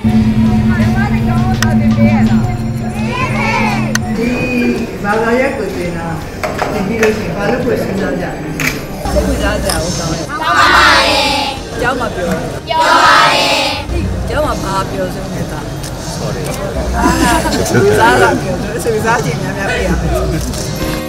ဘာသာရပ်ကိုသင်တာသင်ပြီးလို့ရှိရင်ဘာလို့ကိုစဉ်းစားကြလဲစိတ်ဝင်စားကြအောင်တောင်းတယ်တောင်းပါပါတယ်ကျောင်းမှာပြောပါတယ်ကျောင်းမှာဘာပြောဆုံးနေတာ sorry စားလာပြောတယ်စဉ်းစားကြည့်များများပြရမယ်